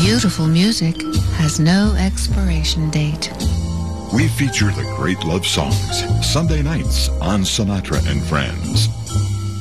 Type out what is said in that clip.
Beautiful music has no expiration date. We feature the great love songs Sunday nights on Sinatra and Friends.